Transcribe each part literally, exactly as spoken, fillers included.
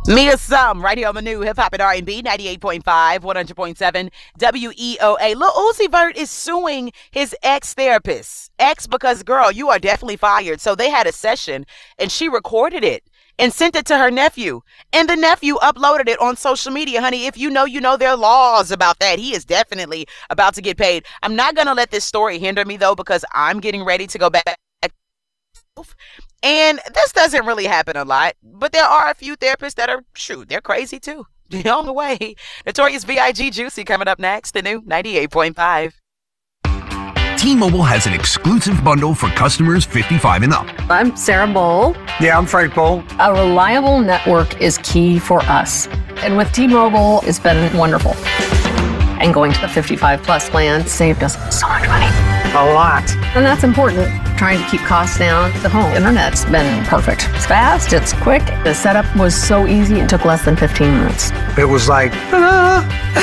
Mia Sum, right here on the new Hip Hop and R and B, ninety-eight point five, one hundred point seven, W E O A. Lil Uzi Vert is suing his ex-therapist. Ex because, girl, you are definitely fired. So they had a session, and she recorded it and sent it to her nephew. And the nephew uploaded it on social media. Honey, if you know, you know there are laws about that. He is definitely about to get paid. I'm not going to let this story hinder me, though, because I'm getting ready to go back. And this doesn't really happen a lot, but there are a few therapists that are, shoot, they're crazy too. On the way. Notorious B I G Juicy coming up next, the new ninety-eight point five. T-Mobile has an exclusive bundle for customers fifty-five and up. I'm Sarah Bowl. Yeah, I'm Frank Bowl. A reliable network is key for us. And with T-Mobile, it's been wonderful. And going to the fifty-five plus plan saved us so much money. A lot. And that's important. Trying to keep costs down. The home internet's been perfect. It's fast, it's quick. The setup was so easy, it took less than fifteen minutes. It was like, ah.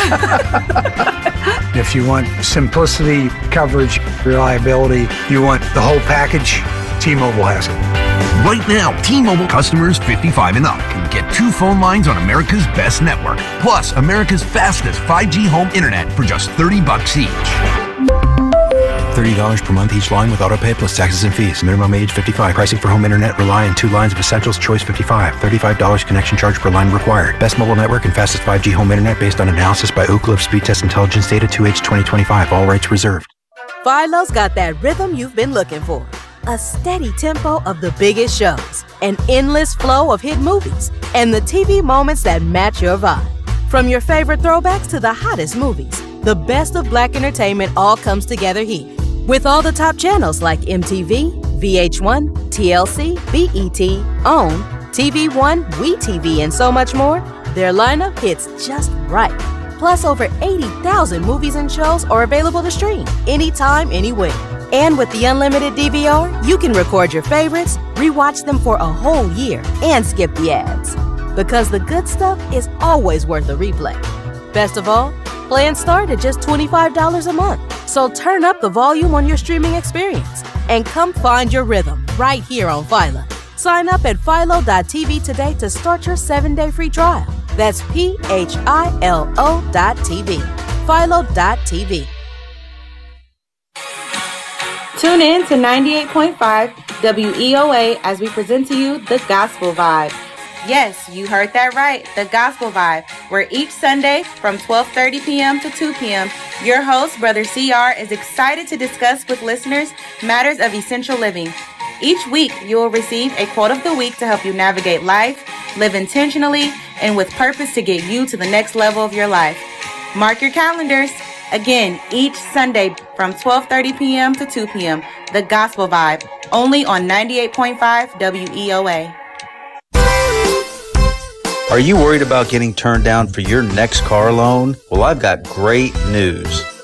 If you want simplicity, coverage, reliability, you want the whole package, T-Mobile has it. Right now, T-Mobile customers fifty-five and up can get two phone lines on America's best network, plus America's fastest five G home internet for just thirty bucks each. thirty dollars per month each line with autopay plus taxes and fees. Minimum age fifty-five. Pricing for home internet rely on two lines of Essentials Choice fifty-five. thirty-five dollars connection charge per line required. Best mobile network and fastest five G home internet based on analysis by Oak Cliff Speed Test Intelligence Data two H twenty twenty-five. All rights reserved. Philo's got that rhythm you've been looking for. A steady tempo of the biggest shows, an endless flow of hit movies, and the T V moments that match your vibe. From your favorite throwbacks to the hottest movies, the best of Black entertainment all comes together here. With all the top channels like M T V, V H one, T L C, B E T, OWN, T V One, WeTV, and so much more, their lineup hits just right. Plus, over eighty thousand movies and shows are available to stream anytime, anywhere. And with the unlimited D V R, you can record your favorites, rewatch them for a whole year, and skip the ads. Because the good stuff is always worth a replay. Best of all, plans start at just twenty-five dollars a month. So turn up the volume on your streaming experience and come find your rhythm right here on Philo. Sign up at philo dot t v today to start your seven-day free trial. That's P H I L O dot T V. philo dot t v. Tune in to ninety-eight point five W E O A as we present to you The Gospel Vibe. Yes, you heard that right, The Gospel Vibe, where each Sunday from twelve thirty p.m. to two p.m., your host, Brother C R, is excited to discuss with listeners matters of essential living. Each week, you will receive a quote of the week to help you navigate life, live intentionally, and with purpose to get you to the next level of your life. Mark your calendars. Again, each Sunday from twelve thirty p.m. to two p.m., The Gospel Vibe, only on ninety-eight point five W E O A. Are you worried about getting turned down for your next car loan? Well, I've got great news.